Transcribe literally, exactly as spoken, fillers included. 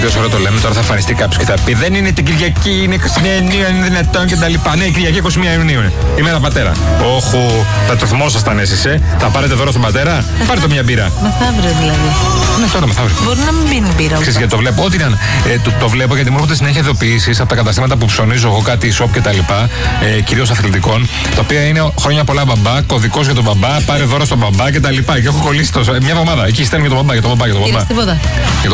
Ποιο ώρα το λέμε, τώρα θα εμφανιστεί κάποιο και θα πει: δεν είναι την Κυριακή, είναι είκοσι μία Ιουνίου, είναι δυνατόν κτλ. Ναι, η Κυριακή είκοσι μία Ιουνίου είναι. Ημέρα πατέρα. Όχου, θα το θυμόσασταν εσείς, ε. Θα πάρετε δώρο στον πατέρα, πάρτε το μια μπύρα. Μεθαύριο δηλαδή. Ναι, τώρα μεθαύριο. Μπορεί να μην πίνει μπύρα. Ξέρεις γιατί το βλέπω, ό,τι είναι. Ε, το, το βλέπω γιατί μου έρχονται συνέχεια ειδοποιήσεις από τα καταστήματα που ψωνίζω εγώ, κάτι shop κτλ. Ε, κυρίως αθλητικών, τα οποία είναι χρόνια πολλά μπαμπά, κωδικός για τον μπαμπά, πάρε δώρο στον μπαμπά κτλ. Και, και έχω κολλήσει τόσο, μια εβδομάδα. Εκεί στέλνω για τον μπαμπά, για τον μπαμπά, για τον μπαμπά. Τίποτα.